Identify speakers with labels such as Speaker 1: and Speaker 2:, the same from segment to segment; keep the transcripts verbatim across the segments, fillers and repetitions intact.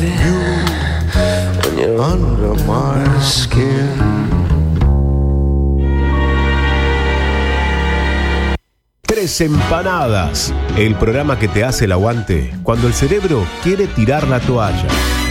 Speaker 1: you when you're under my skin.
Speaker 2: Tres Empanadas, el programa que te hace el aguante cuando el cerebro quiere tirar la toalla.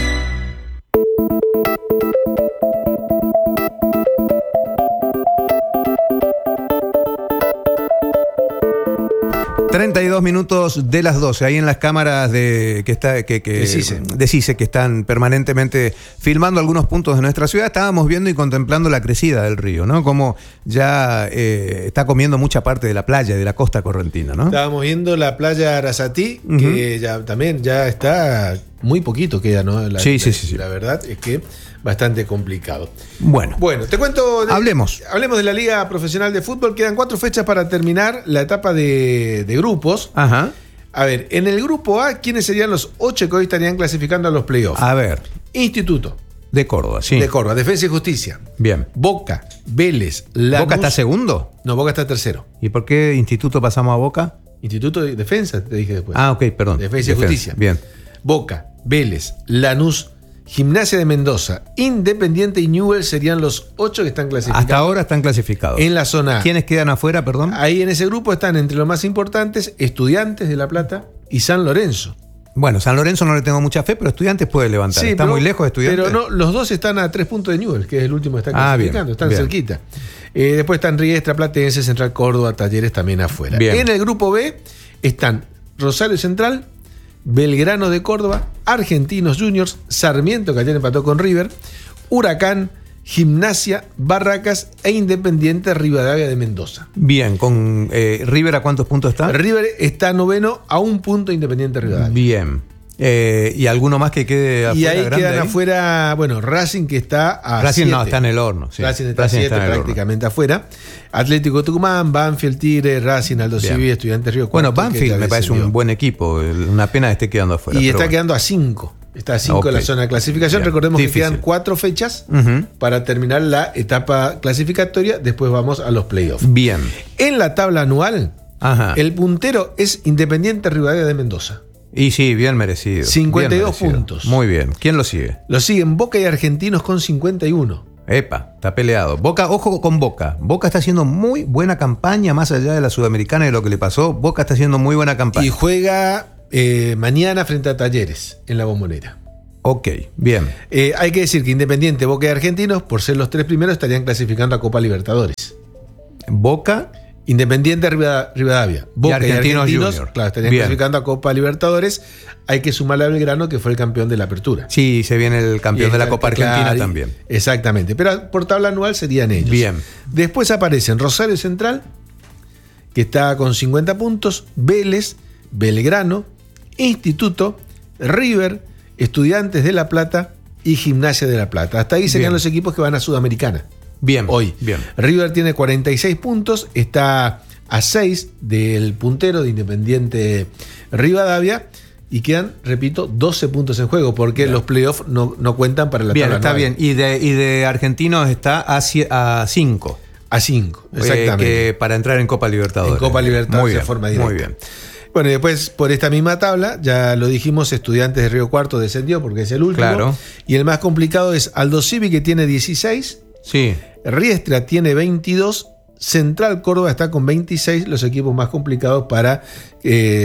Speaker 3: treinta y dos minutos de las doce, ahí en las cámaras de que está que, que,
Speaker 4: de CICE.
Speaker 3: de CICE, que están permanentemente filmando algunos puntos de nuestra ciudad. Estábamos viendo y contemplando la crecida del río, ¿no? Como ya eh, está comiendo mucha parte de la playa, de la costa correntina, ¿no?
Speaker 4: Estábamos viendo la playa Arasatí,
Speaker 3: Uh-huh.
Speaker 4: que ya también ya está muy poquito queda, ¿no? La,
Speaker 3: Sí, sí,
Speaker 4: la,
Speaker 3: sí, sí.
Speaker 4: La verdad es que bastante complicado.
Speaker 3: Bueno,
Speaker 4: Bueno, te cuento. De,
Speaker 3: Hablemos.
Speaker 4: Hablemos de la Liga Profesional de Fútbol. Quedan cuatro fechas para terminar la etapa de, de grupos.
Speaker 3: ajá,
Speaker 4: A ver, en el grupo A, ¿quiénes serían los ocho que hoy estarían clasificando a los playoffs?
Speaker 3: a ver,
Speaker 4: Instituto
Speaker 3: de Córdoba, sí.
Speaker 4: de Córdoba, Defensa y Justicia,
Speaker 3: Bien.
Speaker 4: Boca, Vélez, Lanús.
Speaker 3: ¿Boca está segundo?
Speaker 4: No, Boca está tercero.
Speaker 3: ¿Y por qué Instituto pasamos a Boca?
Speaker 4: Instituto de Defensa, te dije después.
Speaker 3: Ah, ok, perdón.
Speaker 4: Defensa y Justicia.
Speaker 3: Bien.
Speaker 4: Boca, Vélez, Lanús, Gimnasia de Mendoza, Independiente y Newell's serían los ocho que están clasificados.
Speaker 3: Hasta ahora están clasificados.
Speaker 4: En la zona A.
Speaker 3: ¿Quiénes quedan afuera, perdón?
Speaker 4: Ahí en ese grupo están entre los más importantes Estudiantes de La Plata y San Lorenzo.
Speaker 3: Bueno, San Lorenzo no le tengo mucha fe, pero Estudiantes puede levantar. Está
Speaker 4: pero-
Speaker 3: muy lejos de Estudiantes.
Speaker 4: Pero no, los dos están a tres puntos de Newell's, que es el último que está
Speaker 3: Ah, bien,
Speaker 4: clasificando. están
Speaker 3: bien.
Speaker 4: cerquita. Eh, después están Riestra, Platense, Central Córdoba, Talleres también afuera.
Speaker 3: Bien.
Speaker 4: En el grupo B están Rosario Central, Belgrano de Córdoba, Argentinos Juniors, Sarmiento, que ayer empató con River, Huracán, Gimnasia, Barracas e Independiente Rivadavia de Mendoza.
Speaker 3: Bien, con eh, River, ¿a cuántos puntos está?
Speaker 4: River está noveno a un punto Independiente Rivadavia.
Speaker 3: Bien. Eh, ¿Y alguno más que quede afuera?
Speaker 4: Y ahí
Speaker 3: grande
Speaker 4: quedan
Speaker 3: ahí?
Speaker 4: afuera, bueno, Racing que está a
Speaker 3: Racing no,
Speaker 4: siete.
Speaker 3: está en el horno. Sí.
Speaker 4: Racing está
Speaker 3: Racing
Speaker 4: siete
Speaker 3: está en el
Speaker 4: prácticamente afuera. Atlético Tucumán, Banfield, Tigre, Racing, Aldo
Speaker 3: Bien.
Speaker 4: Civi, Estudiantes Río
Speaker 3: Bueno,
Speaker 4: Cuarto, que
Speaker 3: Banfield
Speaker 4: ya
Speaker 3: me parece
Speaker 4: descendió.
Speaker 3: un buen equipo. Una pena que esté quedando afuera.
Speaker 4: Y
Speaker 3: pero
Speaker 4: está
Speaker 3: bueno.
Speaker 4: quedando a cinco. Está a cinco
Speaker 3: Ok.
Speaker 4: en la zona de clasificación.
Speaker 3: Bien.
Speaker 4: Recordemos
Speaker 3: Difícil.
Speaker 4: que quedan cuatro fechas
Speaker 3: Ujú.
Speaker 4: para terminar la etapa clasificatoria. Después vamos a los playoffs.
Speaker 3: Bien.
Speaker 4: En la tabla anual,
Speaker 3: Ajá.
Speaker 4: el puntero es Independiente Rivadavia de Mendoza.
Speaker 3: Y sí, bien merecido.
Speaker 4: cincuenta y dos
Speaker 3: bien merecido.
Speaker 4: puntos.
Speaker 3: Muy bien. ¿Quién lo sigue?
Speaker 4: Lo siguen Boca y Argentinos con cincuenta y uno.
Speaker 3: Epa, está peleado. Boca, ojo con Boca. Boca está haciendo muy buena campaña, más allá de la Sudamericana y de lo que le pasó. Boca está haciendo muy buena campaña.
Speaker 4: Y juega eh, mañana frente a Talleres en la Bombonera.
Speaker 3: Ok, bien.
Speaker 4: Eh, hay que decir que Independiente, Boca y Argentinos, por ser los tres primeros, estarían clasificando a Copa Libertadores.
Speaker 3: Boca,
Speaker 4: Independiente Rivada- Rivadavia, Boca y
Speaker 3: Argentinos
Speaker 4: Argentinos,
Speaker 3: Junior.
Speaker 4: claro, estarían
Speaker 3: Bien.
Speaker 4: clasificando a Copa Libertadores. Hay que sumarle a Belgrano, que fue el campeón de la Apertura.
Speaker 3: sí, se viene el campeón
Speaker 4: Y
Speaker 3: de la
Speaker 4: el-
Speaker 3: Copa Argentina
Speaker 4: claro, y-
Speaker 3: también.
Speaker 4: Exactamente, pero por tabla anual serían ellos.
Speaker 3: Bien.
Speaker 4: Después aparecen Rosario Central, que está con cincuenta puntos, Vélez, Belgrano, Instituto, River, Estudiantes de La Plata y Gimnasia de La Plata. Hasta ahí serían
Speaker 3: Bien.
Speaker 4: los equipos que van a Sudamericana.
Speaker 3: Bien.
Speaker 4: Hoy.
Speaker 3: Bien.
Speaker 4: River tiene cuarenta y seis puntos, está a seis del puntero de Independiente Rivadavia y quedan, repito, doce puntos en juego porque
Speaker 3: Bien.
Speaker 4: los playoffs no, no cuentan para la
Speaker 3: Bien,
Speaker 4: tabla
Speaker 3: está
Speaker 4: anual.
Speaker 3: bien. Y de, y de Argentinos está a cinco.
Speaker 4: A cinco, exactamente.
Speaker 3: que para entrar en Copa Libertadores.
Speaker 4: En Copa Libertadores
Speaker 3: Muy
Speaker 4: de
Speaker 3: bien,
Speaker 4: forma directa.
Speaker 3: Muy bien.
Speaker 4: Bueno, y después por esta misma tabla, ya lo dijimos, Estudiantes de Río Cuarto descendió porque es el último.
Speaker 3: Claro.
Speaker 4: Y el más complicado es Aldo Civi, que tiene dieciséis,
Speaker 3: Sí.
Speaker 4: Riestra tiene veintidós, Central Córdoba está con veintiséis, los equipos más complicados para eh,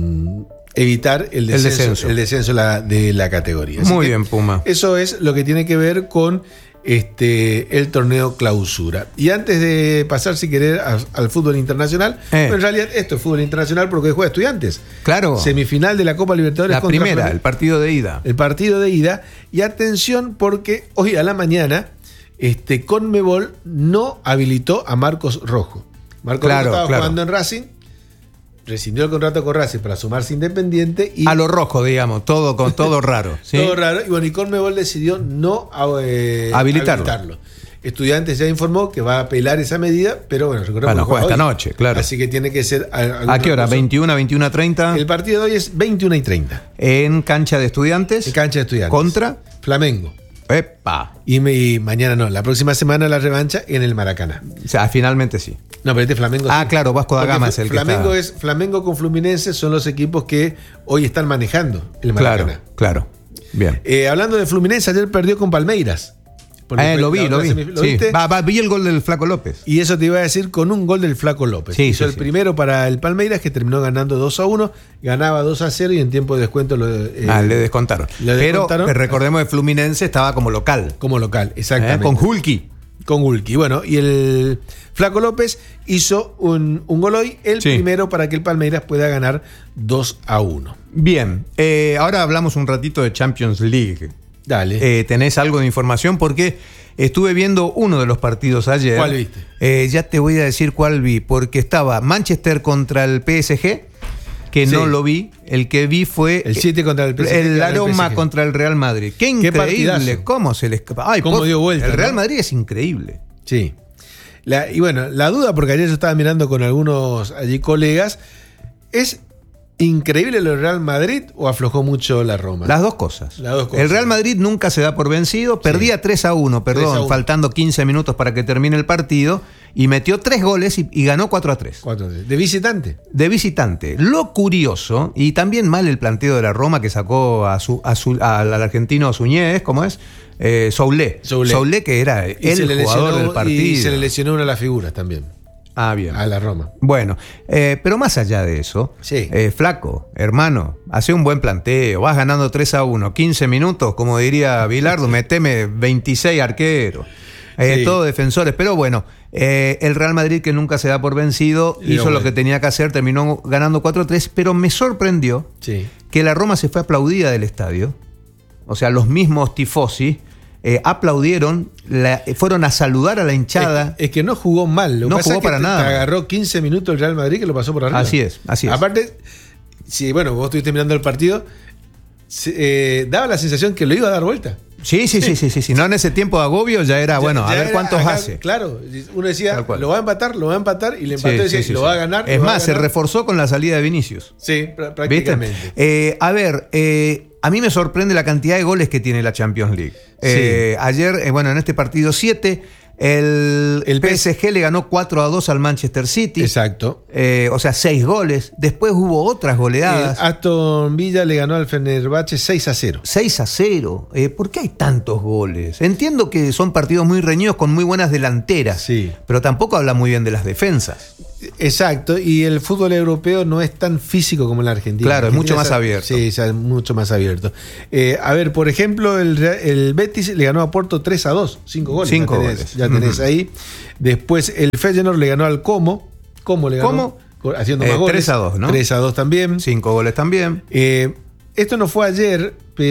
Speaker 4: evitar el
Speaker 3: El
Speaker 4: descenso,
Speaker 3: descenso.
Speaker 4: el descenso la- de la categoría. Así
Speaker 3: Muy
Speaker 4: que
Speaker 3: bien, Puma.
Speaker 4: Eso es lo que tiene que ver con este, el torneo clausura. Y antes de pasar, si querer, a- al fútbol internacional,
Speaker 3: Eh.
Speaker 4: bueno, en realidad esto es fútbol internacional porque juega Estudiantes.
Speaker 3: Claro.
Speaker 4: Semifinal de la Copa Libertadores
Speaker 3: La
Speaker 4: contra
Speaker 3: primera,
Speaker 4: Flamengo.
Speaker 3: el partido de ida.
Speaker 4: El partido de ida. Y atención porque hoy a la mañana este, Conmebol no habilitó a Marcos Rojo. Marcos
Speaker 3: Claro,
Speaker 4: Rojo estaba
Speaker 3: claro.
Speaker 4: jugando en Racing, rescindió el contrato con Racing para sumarse Independiente y
Speaker 3: A lo rojo, digamos, todo con todo raro. ¿sí?
Speaker 4: todo raro. Y bueno, y Conmebol decidió no eh,
Speaker 3: Habilitarlo.
Speaker 4: habilitarlo. Estudiantes ya informó que va a apelar esa medida, pero bueno, recordemos
Speaker 3: Bueno,
Speaker 4: que
Speaker 3: juega esta
Speaker 4: hoy.
Speaker 3: noche, claro.
Speaker 4: Así que tiene que ser. a-
Speaker 3: ¿A qué hora?
Speaker 4: cosa.
Speaker 3: ¿veintiuna, veintiuna treinta?
Speaker 4: El partido de hoy es veintiuna y treinta.
Speaker 3: En cancha de Estudiantes.
Speaker 4: En cancha de Estudiantes.
Speaker 3: ¿Contra?
Speaker 4: Flamengo.
Speaker 3: ¡Epa!
Speaker 4: Y, me- y mañana no, la próxima semana la revancha en el Maracaná.
Speaker 3: O sea, finalmente sí.
Speaker 4: No, pero este Flamengo.
Speaker 3: Ah,
Speaker 4: sí.
Speaker 3: claro, Vasco da
Speaker 4: Porque
Speaker 3: Gama
Speaker 4: Fl-
Speaker 3: es el que
Speaker 4: Flamengo
Speaker 3: está.
Speaker 4: es Flamengo con Fluminense son los equipos que hoy están manejando el Maracaná.
Speaker 3: Claro, claro. Bien.
Speaker 4: Eh, hablando de Fluminense, ayer perdió con Palmeiras.
Speaker 3: Eh, lo vi, lo vi.
Speaker 4: ¿Lo
Speaker 3: Sí.
Speaker 4: viste?
Speaker 3: Va, va, vi el gol del Flaco López.
Speaker 4: Y eso te iba a decir con un gol del Flaco López.
Speaker 3: Sí,
Speaker 4: Hizo
Speaker 3: sí,
Speaker 4: el
Speaker 3: sí.
Speaker 4: primero para el Palmeiras, que terminó ganando dos a uno, ganaba dos a cero y en tiempo de descuento lo, eh,
Speaker 3: Ah, le descontaron.
Speaker 4: le descontaron.
Speaker 3: Pero recordemos que Fluminense estaba como local.
Speaker 4: como local,
Speaker 3: ¿eh?
Speaker 4: exactamente.
Speaker 3: Con Hulky.
Speaker 4: Con Hulky. Bueno, y el Flaco López hizo un, un gol hoy, el
Speaker 3: Sí.
Speaker 4: primero para que el Palmeiras pueda ganar dos a uno.
Speaker 3: Bien. Eh, ahora hablamos un ratito de Champions League.
Speaker 4: Dale.
Speaker 3: Eh, ¿Tenés algo de información? Porque estuve viendo uno de los partidos ayer.
Speaker 4: ¿Cuál viste?
Speaker 3: Eh, ya te voy a decir cuál vi, porque estaba Manchester contra el P S G, que
Speaker 4: Sí.
Speaker 3: no lo vi. El que vi fue
Speaker 4: El siete contra el P S G,
Speaker 3: el
Speaker 4: que ganó el
Speaker 3: aroma
Speaker 4: P S G.
Speaker 3: contra el Real Madrid. Qué increíble.
Speaker 4: partidazo.
Speaker 3: ¿Cómo se le escapa? Ay,
Speaker 4: Cómo
Speaker 3: por-
Speaker 4: dio vuelta,
Speaker 3: El Real
Speaker 4: ¿no?
Speaker 3: Madrid es increíble.
Speaker 4: Sí. La- y bueno, la duda, porque ayer yo estaba mirando con algunos allí colegas, ¿es increíble lo del Real Madrid o aflojó mucho la Roma?
Speaker 3: Las dos cosas.
Speaker 4: Las dos cosas.
Speaker 3: El Real Madrid nunca se da por vencido. Perdía tres a uno,
Speaker 4: tres a
Speaker 3: perdón,
Speaker 4: uno.
Speaker 3: faltando quince minutos para que termine el partido. Y metió tres goles y, y ganó cuatro a tres.
Speaker 4: Cuatro, de visitante.
Speaker 3: De visitante. Lo curioso, y también mal el planteo de la Roma que sacó a su, a su- al argentino Suñez, ¿cómo es? Eh, Soulé.
Speaker 4: Soulé.
Speaker 3: Soulé, que era
Speaker 4: Y se
Speaker 3: el
Speaker 4: le
Speaker 3: jugador
Speaker 4: lesionó-
Speaker 3: del partido.
Speaker 4: Y se le lesionó una de las figuras también,
Speaker 3: Ah, bien.
Speaker 4: a la Roma.
Speaker 3: Bueno, eh, pero más allá de eso,
Speaker 4: Sí.
Speaker 3: eh, flaco, hermano, hace un buen planteo, vas ganando tres a uno, quince minutos, como diría Bilardo, meteme veintiséis arqueros, eh,
Speaker 4: Sí.
Speaker 3: todos defensores, pero bueno, eh, el Real Madrid, que nunca se da por vencido,
Speaker 4: Y
Speaker 3: hizo
Speaker 4: bueno.
Speaker 3: lo que tenía que hacer, terminó ganando cuatro a tres, pero me sorprendió
Speaker 4: Sí.
Speaker 3: que la Roma se fue aplaudida del estadio, o sea, los mismos tifosi eh, aplaudieron, la- fueron a saludar a la hinchada.
Speaker 4: Es, es que no jugó mal. Lo que
Speaker 3: No
Speaker 4: pasa
Speaker 3: jugó
Speaker 4: es que
Speaker 3: para
Speaker 4: te,
Speaker 3: nada.
Speaker 4: te agarró quince minutos el Real Madrid que lo pasó por arriba.
Speaker 3: Así es, así es.
Speaker 4: Aparte, si bueno, vos estuviste mirando el partido, se- eh, daba la sensación que lo iba a dar vuelta.
Speaker 3: Sí, sí, sí, sí, sí, sí. No en ese tiempo de agobio ya era, bueno,
Speaker 4: Ya-
Speaker 3: a
Speaker 4: ya
Speaker 3: ver
Speaker 4: era
Speaker 3: cuántos
Speaker 4: acá,
Speaker 3: hace.
Speaker 4: Claro, uno decía,
Speaker 3: Tal cual.
Speaker 4: lo va a empatar, lo va a empatar, y le empató
Speaker 3: Sí,
Speaker 4: y decía,
Speaker 3: sí, sí,
Speaker 4: lo
Speaker 3: sí.
Speaker 4: va a ganar.
Speaker 3: Es
Speaker 4: lo va a
Speaker 3: más, se
Speaker 4: ganar.
Speaker 3: reforzó con la salida de Vinicius.
Speaker 4: Sí, pr-
Speaker 3: ¿Viste?
Speaker 4: prácticamente.
Speaker 3: Eh, a ver, eh, a mí me sorprende la cantidad de goles que tiene la Champions League. Eh, ayer, eh, bueno, en este partido siete, el,
Speaker 4: El
Speaker 3: P S G le ganó cuatro a dos al Manchester City.
Speaker 4: Exacto.
Speaker 3: Eh, o sea, seis goles. Después hubo otras goleadas.
Speaker 4: Eh, Aston Villa le ganó al Fenerbahce seis a cero.
Speaker 3: seis a cero. Eh, ¿Por qué hay tantos goles? Entiendo que son partidos muy reñidos con muy buenas delanteras.
Speaker 4: Sí.
Speaker 3: Pero tampoco habla muy bien de las defensas.
Speaker 4: Exacto, y el fútbol europeo no es tan físico como en la Argentina.
Speaker 3: Claro, es
Speaker 4: Argentina
Speaker 3: mucho más abierto.
Speaker 4: Sí, es mucho más abierto. Eh, a ver, por ejemplo, el, Real- el Betis le ganó a Porto tres a dos, cinco goles.
Speaker 3: Cinco
Speaker 4: ya tenés,
Speaker 3: goles.
Speaker 4: Ya tenés
Speaker 3: Ujú.
Speaker 4: ahí. Después el Feyenoord le ganó al Como. ¿Cómo le ganó?
Speaker 3: ¿Cómo?
Speaker 4: Co- Haciendo
Speaker 3: Eh,
Speaker 4: más goles.
Speaker 3: tres a dos, ¿no?
Speaker 4: tres a dos también.
Speaker 3: Cinco goles también.
Speaker 4: Eh, esto no fue ayer,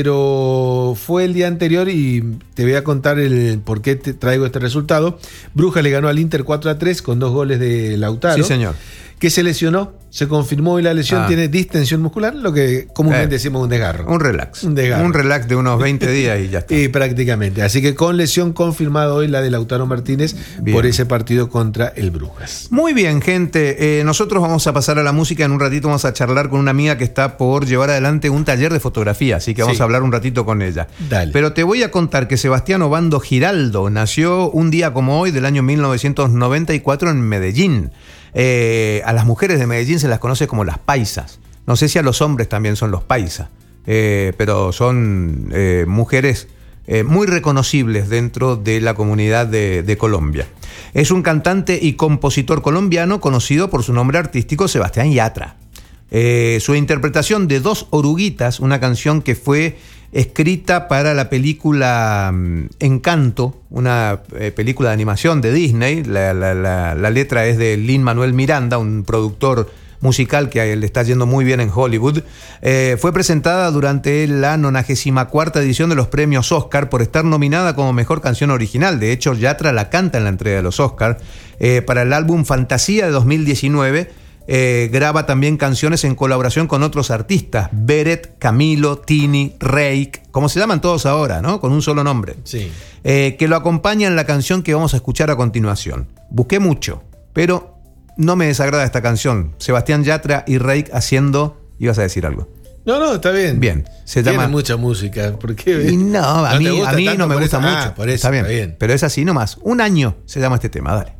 Speaker 4: pero fue el día anterior y te voy a contar el por qué te traigo este resultado. Brujas le ganó al Inter cuatro a tres con dos goles de Lautaro.
Speaker 3: Sí, señor.
Speaker 4: Que se lesionó, se confirmó hoy la lesión,
Speaker 3: Ah.
Speaker 4: tiene distensión muscular, lo que comúnmente
Speaker 3: Eh,
Speaker 4: decimos un desgarro.
Speaker 3: Un relax.
Speaker 4: Un desgarro.
Speaker 3: Un relax de unos veinte días y ya está.
Speaker 4: Y prácticamente. Así que con lesión confirmada hoy la de Lautaro Martínez
Speaker 3: Bien.
Speaker 4: por ese partido contra el Brujas.
Speaker 3: Muy bien, gente. Eh, nosotros vamos a pasar a la música. En un ratito vamos a charlar con una amiga que está por llevar adelante un taller de fotografía. Así que vamos
Speaker 4: Sí.
Speaker 3: a hablar un ratito con ella.
Speaker 4: Dale.
Speaker 3: Pero te voy a contar que Sebastián Obando Giraldo nació un día como hoy del año mil novecientos noventa y cuatro en Medellín. Eh, a las mujeres de Medellín se las conoce como las paisas. No sé si a los hombres también son los paisas. Eh, pero son eh, mujeres eh, muy reconocibles dentro de la comunidad de, de Colombia. Es un cantante y compositor colombiano conocido por su nombre artístico Sebastián Yatra. Eh, su interpretación de Dos Oruguitas, una canción que fue escrita para la película mm, Encanto, una eh, película de animación de Disney. La, la- la- la letra es de Lin-Manuel Miranda, un productor musical que le está yendo muy bien en Hollywood. Eh, fue presentada durante la nonagésima cuarta edición de los premios Oscar por estar nominada como mejor canción original. De hecho, Yatra la canta en la entrega de los Oscar. Eh, para el álbum Fantasía de dos mil diecinueve, eh, graba también canciones en colaboración con otros artistas: Beret, Camilo, Tini, Reik, como se llaman todos ahora, ¿no? Con un solo nombre.
Speaker 4: Sí.
Speaker 3: Eh, que lo acompaña en la canción que vamos a escuchar a continuación. Busqué mucho, pero no me desagrada esta canción. Sebastián Yatra y Reik haciendo... Ibas a decir algo.
Speaker 4: No, no, está bien.
Speaker 3: Bien, se
Speaker 4: Tiene
Speaker 3: llama...
Speaker 4: mucha música. ¿Por qué?
Speaker 3: Y no, a
Speaker 4: ¿No
Speaker 3: mí,
Speaker 4: te gusta
Speaker 3: a mí
Speaker 4: tanto
Speaker 3: no me
Speaker 4: por
Speaker 3: gusta
Speaker 4: eso?
Speaker 3: mucho.
Speaker 4: Ah, por eso,
Speaker 3: está bien,
Speaker 4: está bien.
Speaker 3: pero es así nomás. Un año se llama este tema, dale.